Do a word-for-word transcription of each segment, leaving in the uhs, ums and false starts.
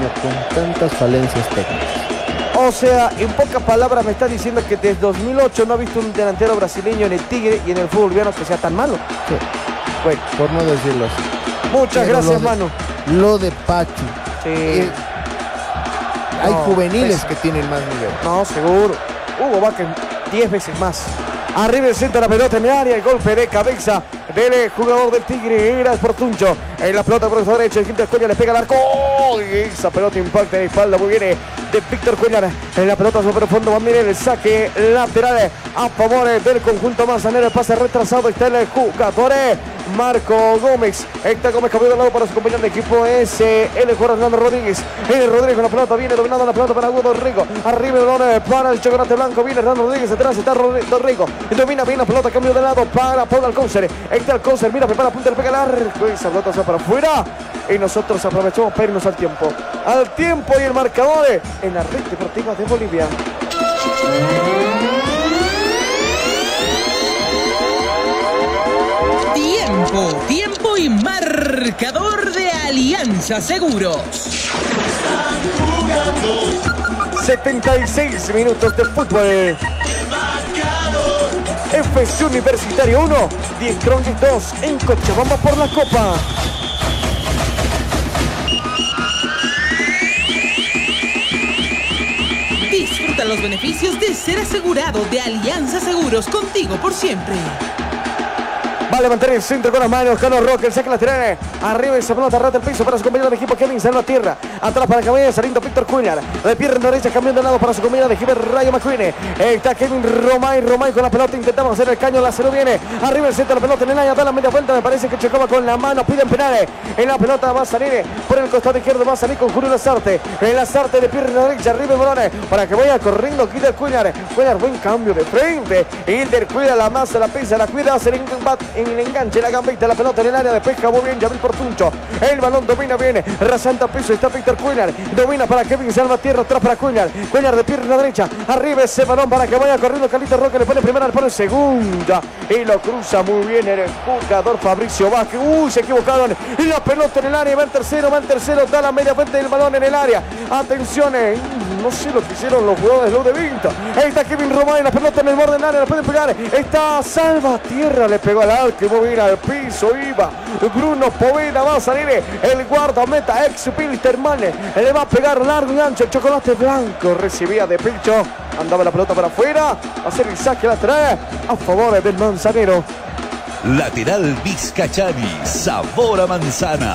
con tantas falencias técnicas. O sea, en pocas palabras me está diciendo que desde dos mil ocho no ha visto un delantero brasileño en el Tigre y en el fútbol boliviano que sea tan malo. Sí. Bueno, por no decirlo así. Muchas Pero gracias, lo de, Manu. Lo de Pachu. Sí. Eh, hay No, juveniles pesa. que tienen más nivel. No, seguro. Hugo Vázquez diez veces más. Arriba el centro, la pelota en el área, el golpe de cabeza del jugador del Tigre, era Portuncho. En la pelota por el derecho, el quinto Cuellar le pega al arco. ¡Oh! Y esa pelota impacta en la espalda, muy bien de Víctor Cuellar. En la pelota sobre el fondo va a mirar el saque lateral a favor del conjunto manzanero. El pase retrasado, está el jugador Marco Gómez. Héctor Gómez cambió de lado para su compañero de equipo. Es eh, el jugador Hernando Rodríguez. El Rodríguez con la pelota, viene dominando la pelota para Hugo Rico. Arriba el balón para el chocolate blanco. Viene Hernando Rodríguez, atrás está Rico. Domina bien la pelota, cambio de lado para Paul Alcócer. Héctor Alcócer, mira, prepara, punta, le pega el arco. Y esa pelota se va para afuera. Y nosotros aprovechamos para irnos al tiempo. Al tiempo y el marcador en la red deportiva de Bolivia. Tiempo, tiempo y marcador de Alianza Seguros. setenta y seis minutos de fútbol. F C Universitario uno, Die Strong dos en Cochabamba por la Copa. Disfruta los beneficios de ser asegurado de Alianza Seguros, contigo por siempre. Va a levantar el centro con las manos, Carlos Roque, el saque lateral, arriba esa pelota, rata el piso para su compañero de equipo, Kevin Salvatierra, atrás para Cabello, saliendo Víctor Cuellar, de pierna derecha, cambiando de lado para su compañero de equipo, Rayo McQueen, está Kevin Romay, Romay con la pelota, intentamos hacer el caño, la cero viene, arriba el centro, la pelota en el área, da la media vuelta, me parece que chocaba con la mano, piden penales, en la pelota va a salir, por el costado izquierdo va a salir con Julio Lazarte, en Lazarte de pierna derecha, arriba el balón, para que vaya corriendo, Kider Cuellar, Cuellar, buen cambio de frente, Hilder cuida la masa, la pisa, la cuida, hace el en el enganche, la gambita, la pelota en el área de pesca, muy bien, Yamil Portuncho, el balón domina bien, rasanta piso, está Víctor Cuellar, domina para Kevin Salvatierra, atrás para Cuellar, Cuellar de pierna derecha, arriba ese balón para que vaya corriendo Carlito Roque, le pone primera, le pone segunda, y lo cruza muy bien el jugador Fabricio Vázquez, uy, se equivocaron, y la pelota en el área, va en tercero, va en tercero, da la media vuelta del balón en el área, atención, eh, no sé lo que hicieron los jugadores de Lou de Vinta, ahí está Kevin Romay, la pelota en el borde del área, la pueden pegar, está Salvatierra, le pegó al arco, y muy bien al piso, iba Bruno Poveda, va a salir el guardameta ex Pilsterman, le va a pegar largo y ancho, el chocolate blanco, recibía de pecho, andaba la pelota para afuera, va a hacer el saque lateral a favor del manzanero. Lateral Vizcachani, sabor a manzana.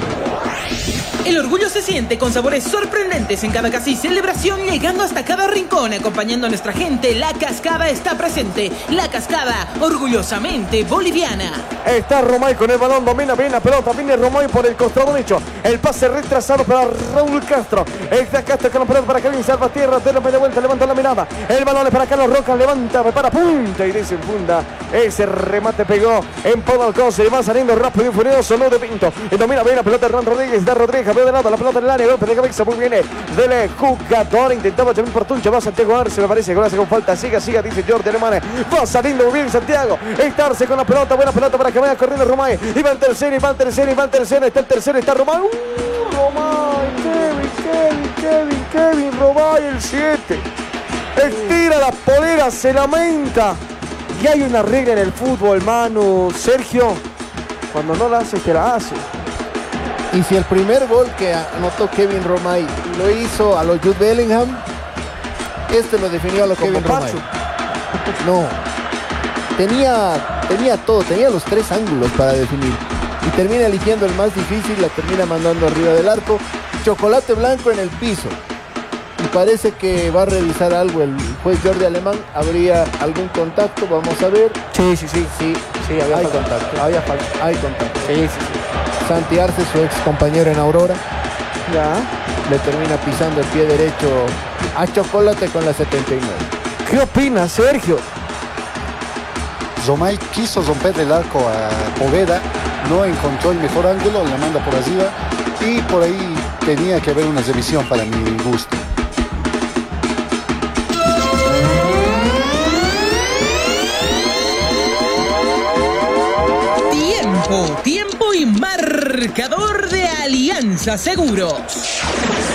El orgullo se siente con sabores sorprendentes en cada casi celebración, llegando hasta cada rincón, acompañando a nuestra gente. La Cascada está presente. La Cascada, orgullosamente boliviana. Está Romay con el balón, domina bien la pelota, viene Romay por el costado derecho, el pase retrasado para Raúl Castro, está Castro con la pelota para Kevin Salvatierra, de la media vuelta, levanta la mirada, el balón es para Carlos Roca, levanta, prepara, punta y desenfunda, ese remate pegó en Pablo Alcócer, va saliendo rápido y furioso, no de Pinto, y domina bien la pelota Hernán Rodríguez, da Rodríguez, veo de lado, la pelota en el área, golpe de cabeza, muy bien, del jugador, intentaba Jamil Portuncho, va Santiago Arce, me parece que lo hace con falta, siga, siga, dice Jordi Alemán, va saliendo muy bien Santiago, está Arce con la pelota, buena pelota para que vaya corriendo Romay, y va el tercero, y va el tercero, y va el tercero, está el tercero, está Romay, uh, Romay, Kevin, Kevin, Kevin, Kevin, Romay, el siete, estira la polera, se lamenta, y hay una regla en el fútbol, Manu, Sergio, cuando no la hace, te la hace. Y si el primer gol que anotó Kevin Romay lo hizo a los Jude Bellingham, este lo definió a los Kevin Romay. No, tenía, tenía todo, tenía los tres ángulos para definir. Y termina eligiendo el más difícil, la termina mandando arriba del arco. Chocolate blanco en el piso. Y parece que va a revisar algo el juez Jordi Alemán. ¿Habría algún contacto? Vamos a ver. Sí, sí, sí. Sí, sí, había hay falta. contacto. Había falta. Hay contacto. Sí, sí, sí. Santi Arce, su ex compañero en Aurora, Ya. le termina pisando el pie derecho a Chocolate con la setenta y nueve. ¿Qué opinas, Sergio? Romay quiso romper el arco a Poveda, no encontró el mejor ángulo, la manda por arriba y por ahí tenía que haber una revisión para mi gusto. Tiempo, tiempo y marcador de Alianza Seguros.